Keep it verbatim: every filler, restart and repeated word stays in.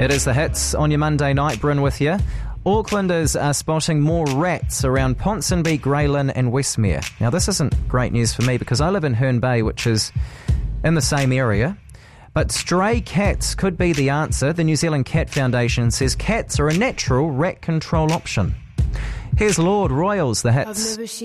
It is the hits on your Monday night. Bryn with you. Aucklanders are spotting more rats around Ponsonby, Greylin and Westmere. Now, this isn't great news for me because I live in Herne Bay, which is in the same area. But stray cats could be the answer. The New Zealand Cat Foundation says cats are a natural rat control option. Here's Lord Royals, the hits.